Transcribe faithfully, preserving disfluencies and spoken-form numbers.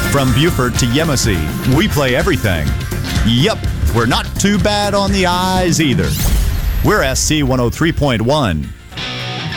From Buford to Yemassee, we play everything. Yup, we're not too bad on the eyes either. We're S C one oh three point one.